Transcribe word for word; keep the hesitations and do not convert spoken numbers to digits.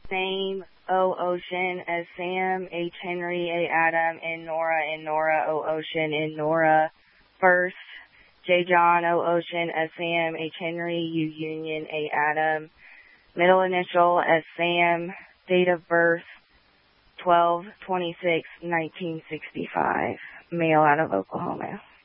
Name, O Ocean, S Sam, H Henry, A Adam, N Nora, N Nora, O Ocean, N Nora. First, J John, O Ocean, S Sam, H Henry, U Union, A Adam. Middle initial, S Sam. Date of birth, twelve twenty-six nineteen sixty-five. Male out of Oklahoma.